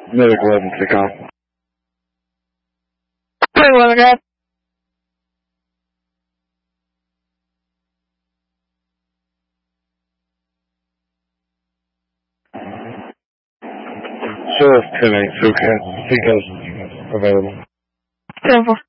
Medic 11, take off. Medic 11, go ahead. Sheriff 10-8, SoCal, available. 10-4.